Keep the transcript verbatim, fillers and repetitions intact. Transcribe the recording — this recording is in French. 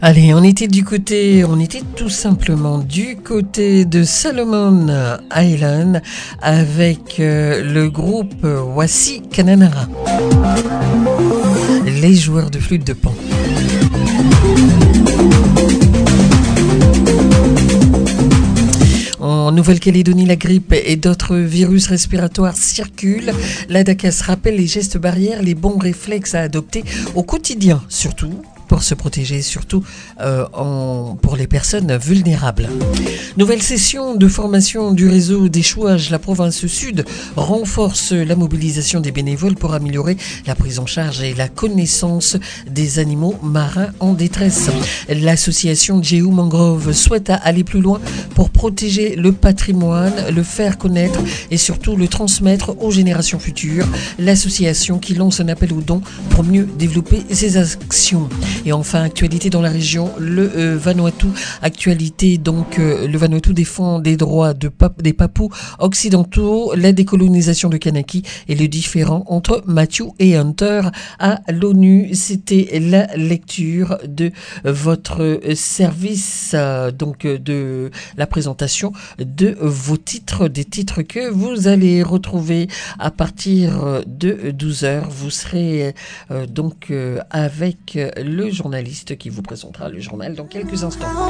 Allez, on était du côté, on était tout simplement du côté de Solomon Island avec euh, le groupe Wassi Kananara, les joueurs de flûte de Pan. En Nouvelle-Calédonie, la grippe et d'autres virus respiratoires circulent. L'A D A C A S rappelle les gestes barrières, les bons réflexes à adopter au quotidien, surtout pour se protéger, surtout euh, en, pour les personnes vulnérables. Nouvelle session de formation du réseau d'échouage. La province sud renforce la mobilisation des bénévoles pour améliorer la prise en charge et la connaissance des animaux marins en détresse. L'association Jéhu Mangrove souhaite aller plus loin pour protéger le patrimoine, le faire connaître et surtout le transmettre aux générations futures. L'association qui lance un appel aux dons pour mieux développer ses actions. Et enfin, actualité dans la région, le euh, Vanuatu. Actualité, donc, euh, le Vanuatu défend des droits de pap- des Papous occidentaux, la décolonisation de Kanaki et le différend entre Matthew et Hunter à l'ONU. C'était la lecture de votre service, euh, donc de la présentation de vos titres, des titres que vous allez retrouver à partir de douze heures. Vous serez euh, donc euh, avec le journaliste qui vous présentera le journal dans quelques instants.